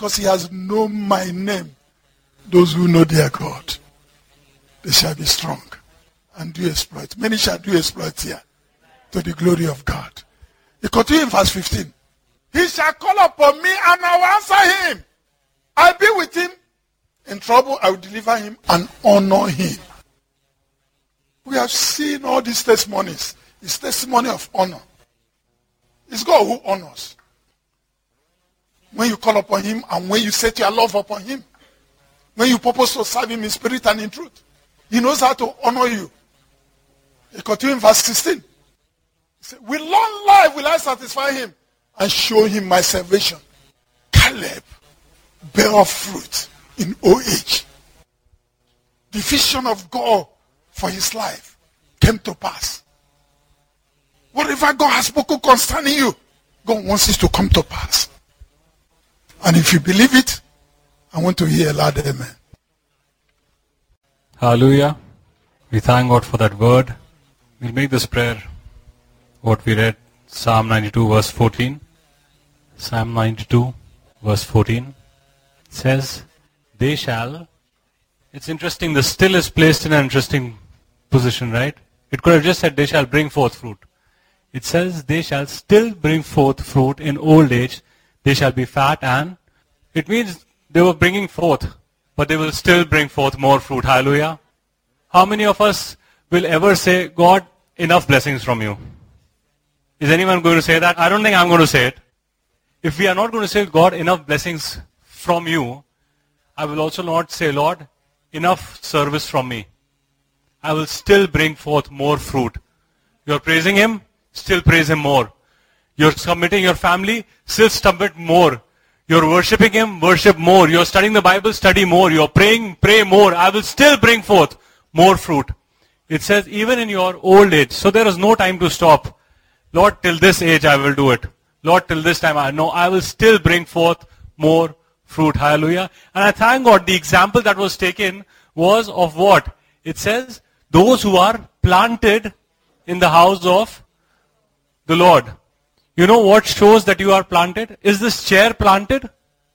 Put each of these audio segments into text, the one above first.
because he has known my name. Those who know their God, they shall be strong and do exploit. Many shall do exploit here to the glory of God. He continues in verse 15. He shall call upon me and I will answer him. I'll be with him. In trouble, I will deliver him and honor him. We have seen all these testimonies. It's testimony of honor. It's God who honors. When you call upon him and when you set your love upon him, when you purpose to serve him in spirit and in truth, he knows how to honor you. He continues in verse 16. He said, with long life will I satisfy him and show him my salvation. Caleb bare fruit in old age. The vision of God for his life came to pass. Whatever God has spoken concerning you, God wants it to come to pass. And if you believe it, I want to hear a loud amen. Hallelujah. We thank God for that word. We'll make this prayer what we read, Psalm 92 verse 14. Psalm 92 verse 14 says, they shall. It's interesting, the still is placed in an interesting position, right? It could have just said they shall bring forth fruit. It says they shall still bring forth fruit in old age. They shall be fat, and it means they were bringing forth, but they will still bring forth more fruit. Hallelujah. How many of us will ever say, God, enough blessings from you? Is anyone going to say that? I don't think I'm going to say it. If we are not going to say, God, enough blessings from you, I will also not say, Lord, enough service from me. I will still bring forth more fruit. You're praising him, still praise him more. You're submitting your family, still submit more. You're worshipping him, worship more. You're studying the Bible, study more. You're praying, pray more. I will still bring forth more fruit. It says, even in your old age. So there is no time to stop. Lord, till this age I will do it. Lord, till this time I will still bring forth more fruit. Hallelujah. And I thank God the example that was taken was of what? It says, those who are planted in the house of the Lord. You know what shows that you are planted? Is this chair planted?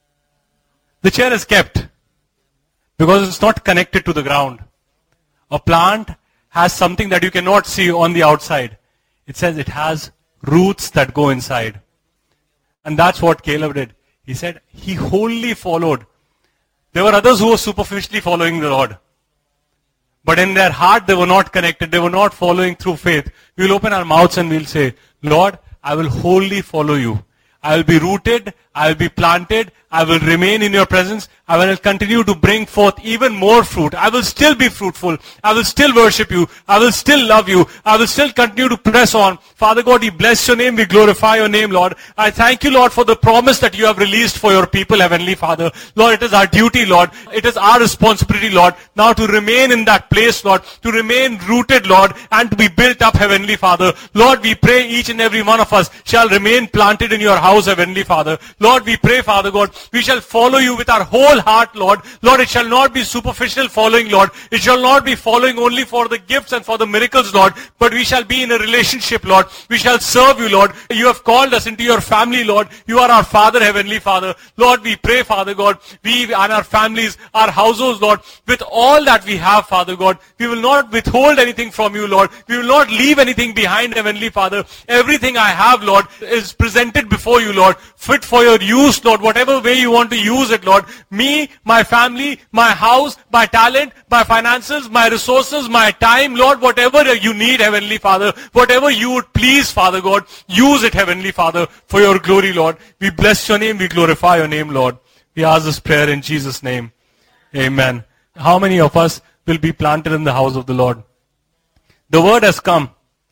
The chair is kept because it's not connected to the ground. A plant has something that you cannot see on the outside. It says it has roots that go inside. And that's what Caleb did. He said he wholly followed. There were others who were superficially following the Lord. But in their heart they were not connected. They were not following through faith. We'll open our mouths and we'll say, Lord, I will wholly follow you. I will be rooted. I will be planted. I will remain in your presence. I will continue to bring forth even more fruit. I will still be fruitful. I will still worship you. I will still love you. I will still continue to press on. Father God, we bless your name. We glorify your name, Lord. I thank you, Lord, for the promise that you have released for your people, Heavenly Father. Lord, it is our duty, Lord. It is our responsibility, Lord, now to remain in that place, Lord, to remain rooted, Lord, and to be built up, Heavenly Father. Lord, we pray each and every one of us shall remain planted in your house, Heavenly Father. Lord, we pray, Father God, we shall follow you with our whole heart, Lord. Lord, it shall not be superficial following, Lord. It shall not be following only for the gifts and for the miracles, Lord, but we shall be in a relationship, Lord. We shall serve you, Lord. You have called us into your family, Lord. You are our Father, Heavenly Father. Lord, we pray, Father God, we and our families, our households, Lord, with all that we have, Father God, we will not withhold anything from you, Lord. We will not leave anything behind, Heavenly Father. Everything I have, Lord, is presented before you, Lord, fit for your use, Lord, whatever way you want to use it, Lord. Me, my family, my house, my talent, my finances, my resources, my time, Lord, whatever you need, Heavenly Father, whatever you would please, Father God, use it, Heavenly Father, for your glory, Lord. We bless your name, we glorify your name, Lord. We ask this prayer in Jesus' name. Amen. How many of us will be planted in the house of the Lord? The word has come.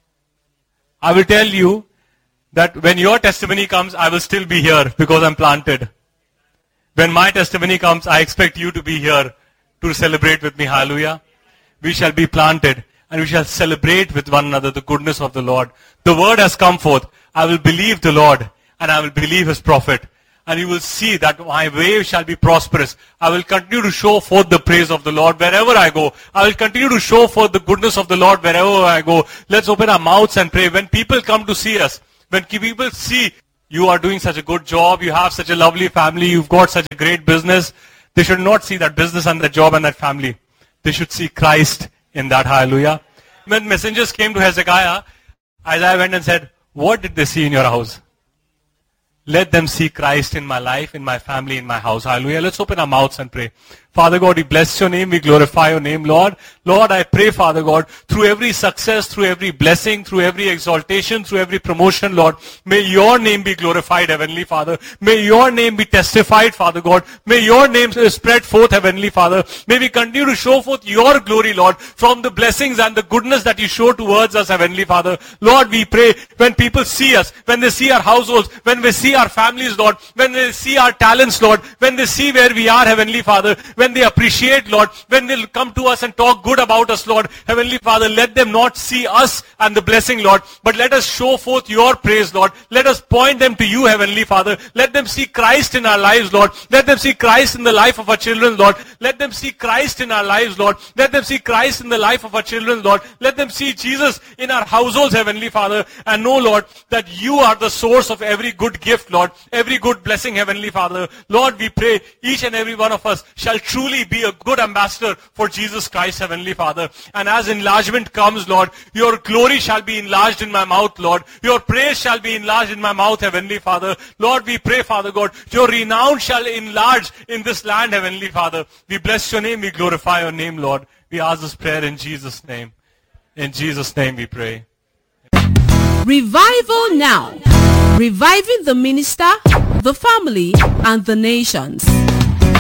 I will tell you that when your testimony comes, I will still be here because I'm planted. When my testimony comes, I expect you to be here to celebrate with me. Hallelujah. We shall be planted and we shall celebrate with one another the goodness of the Lord. The word has come forth. I will believe the Lord and I will believe his prophet. And you will see that my way shall be prosperous. I will continue to show forth the praise of the Lord wherever I go. I will continue to show forth the goodness of the Lord wherever I go. Let's open our mouths and pray. When people come to see us, when people see you are doing such a good job, you have such a lovely family, you've got such a great business. They should not see that business and that job and that family. They should see Christ in that. Hallelujah. When messengers came to Hezekiah, Isaiah went and said, what did they see in your house? Let them see Christ in my life, in my family, in my house. Hallelujah. Let's open our mouths and pray. Father God, we bless your name. We glorify your name, Lord. Lord, I pray, Father God, through every success, through every blessing, through every exaltation, through every promotion, Lord, may your name be glorified, Heavenly Father. May your name be testified, Father God. May your name spread forth, Heavenly Father. May we continue to show forth your glory, Lord, from the blessings and the goodness that you show towards us, Heavenly Father. Lord, we pray when people see us, when they see our households, when they see our families, Lord, when they see our talents, Lord, when they see where we are, Heavenly Father, when they appreciate, Lord, when they come to us and talk good about us, Lord, Heavenly Father, let them not see us and the blessing, Lord, but let us show forth your praise, Lord. Let us point them to you, Heavenly Father. Let them see Christ in our lives, Lord. Let them see Christ in the life of our children, Lord. Let them see Christ in our lives, Lord. Let them see Christ in the life of our children, Lord. Let them see Jesus in our households, Heavenly Father, and know, Lord, that you are the source of every good gift, Lord, every good blessing, Heavenly Father. Lord, we pray each and every one of us shall truly be a good ambassador for Jesus Christ, Heavenly Father. And as enlargement comes, Lord, your glory shall be enlarged in my mouth, Lord. Your praise shall be enlarged in my mouth, Heavenly Father. Lord, we pray, Father God, your renown shall enlarge in this land, Heavenly Father. We bless your name, we glorify your name, Lord. We ask this prayer in Jesus' name. In Jesus' name we pray. Revival now. Reviving the minister, the family, and the nations.